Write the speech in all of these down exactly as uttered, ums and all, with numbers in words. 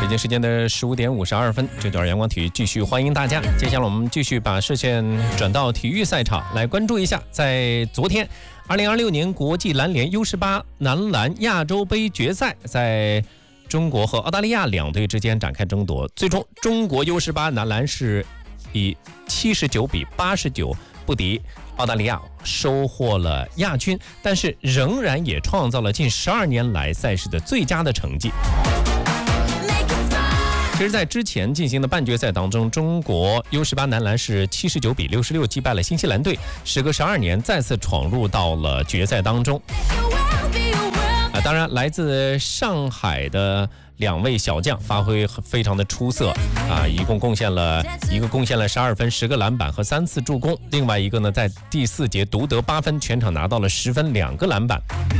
北京时间的十五点五十二分，这段阳光体育继续欢迎大家。接下来我们继续把视线转到体育赛场，来关注一下，在昨天二零二六年国际篮联 U 十八 男篮亚洲杯决赛，在中国和澳大利亚两队之间展开争夺，最终中国 U 十八 男篮是以七十九比八十九不敌澳大利亚，收获了亚军，但是仍然也创造了近十二年来赛事的最佳的成绩。其实在之前进行的半决赛当中，中国 U 十八 男篮是七十九比六十六击败了新西兰队，时隔十二年再次闯入到了决赛当中。啊，当然来自上海的两位小将发挥非常的出色啊，一共贡献了一个贡献了十二分、十个篮板和三次助攻，另外一个呢在第四节独得八分，全场拿到了十分、两个篮板。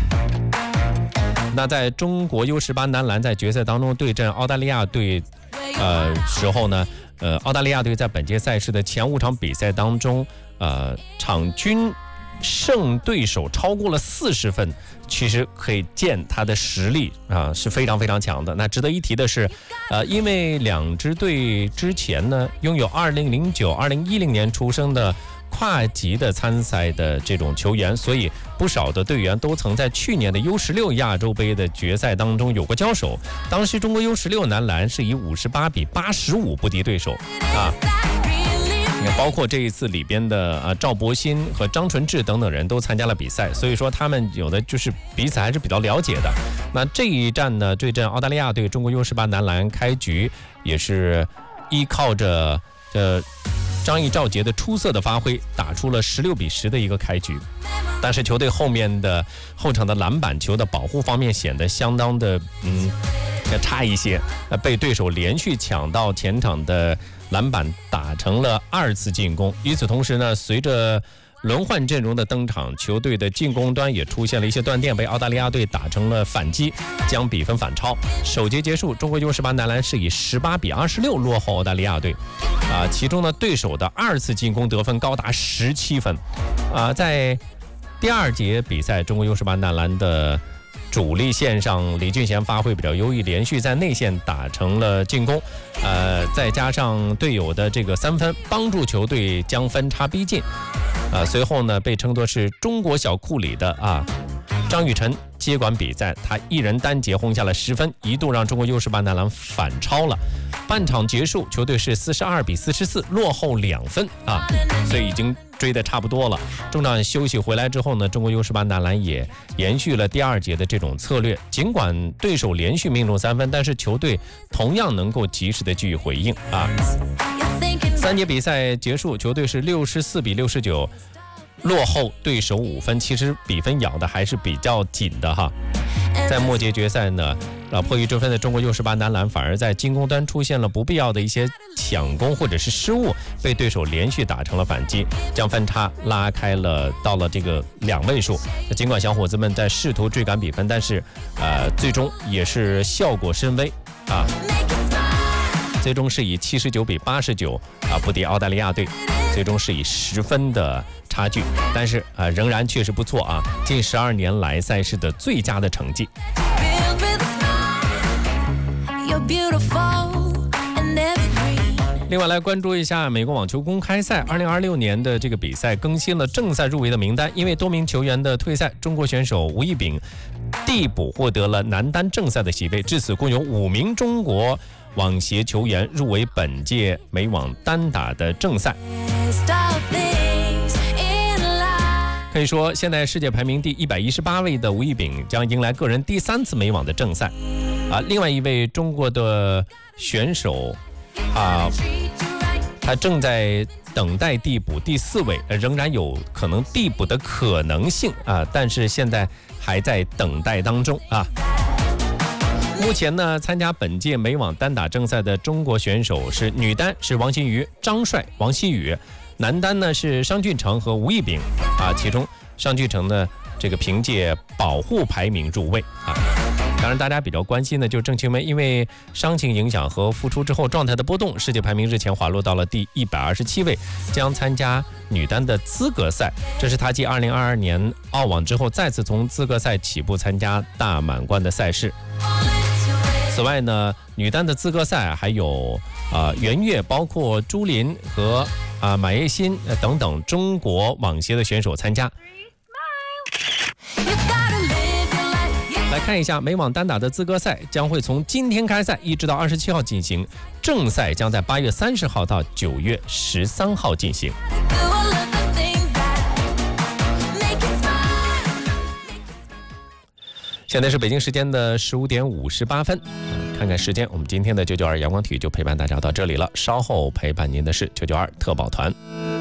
那在中国 U 十八 男篮在决赛当中对阵澳大利亚队呃时候呢，呃澳大利亚队在本届赛事的前五场比赛当中，呃场均胜对手超过了四十分，其实可以见他的实力啊是非常非常强的。那值得一提的是，呃，因为两支队之前呢拥有二零零九、二零一零年出生的跨级的参赛的这种球员，所以不少的队员都曾在去年的 U 十六 亚洲杯的决赛当中有过交手。当时中国 U 十六 男篮是以五十八比八十五不敌对手啊。包括这一次里边的呃赵博鑫和张纯志等等人都参加了比赛，所以说他们有的就是彼此还是比较了解的。那这一战呢对阵澳大利亚队，中国 U 十八 男篮开局也是依靠着呃张毅、赵杰的出色的发挥，打出了十六比十的一个开局。但是球队后面的后场的篮板球的保护方面显得相当的嗯差一些，被对手连续抢到前场的篮板，打成了二次进攻。与此同时呢，随着轮换阵容的登场，球队的进攻端也出现了一些断电，被澳大利亚队打成了反击，将比分反超。首节结束，中国 U 十八 男篮是以十八比二十六落后澳大利亚队。啊，其中呢，对手的二次进攻得分高达十七分。啊，在第二节比赛，中国 U 十八 男篮的主力线上李俊贤发挥比较优异，连续在内线打成了进攻，呃，再加上队友的这个三分，帮助球队将分差逼近。啊，随后呢，被称作是中国小库里的啊张雨晨接管比赛，他一人单节轰下了十分，一度让中国 U 十八 男篮反超了。半场结束，球队是四十二比四十四落后两分啊，所以已经追得差不多了。中场休息回来之后呢，中国 U 十八 男篮也延续了第二节的这种策略，尽管对手连续命中三分，但是球队同样能够及时的给予回应啊。三节比赛结束，球队是六十四比六十九落后对手五分，其实比分咬的还是比较紧的哈。在末节决赛呢，呃，迫于争分的中国 U 十八 男篮反而在进攻端出现了不必要的一些抢攻或者是失误，被对手连续打成了反击，将分差拉开了到了这个两位数。尽管小伙子们在试图追赶比分，但是呃，最终也是效果甚微啊。最终是以七十九比八十九啊不敌澳大利亚队，最终是以十分的差距，但是啊仍然确实不错啊，近十二年来赛事的最佳的成绩。另外来关注一下美国网球公开赛二零二六年的这个比赛更新了正赛入围的名单，因为多名球员的退赛，中国选手吴亦丙递补获得了男单正赛的席位，至此共有五名中国网协球员入围本届美网单打的正赛。可以说，现在世界排名第一百一十八位的吴亦丙将迎来个人第三次美网的正赛。啊，另外一位中国的选手啊，他正在等待递补第四位，仍然有可能递补的可能性啊，但是现在还在等待当中啊。目前呢，参加本届美网单打正赛的中国选手是女单是王欣瑜、张帅、王希雨，男单呢是商俊成和吴亦丙啊，其中商俊成呢这个凭借保护排名入位啊。当然，大家比较关心的就是郑钦文，因为伤情影响和复出之后状态的波动，世界排名日前滑落到了第一百二十七位，将参加女单的资格赛。这是她继二零二二年澳网之后再次从资格赛起步参加大满贯的赛事。 此外呢，女单的资格赛还有啊、呃、袁岳，包括朱琳和啊、呃、马叶欣等等中国网协的选手参加。来看一下美网单打的资格赛将会从今天开赛，一直到二十七号进行，正赛将在八月三十号到九月十三号进行。现在是北京时间的十五点五十八分，看看时间，我们今天的九九二阳光体育就陪伴大家到这里了。稍后陪伴您的是九九二特保团。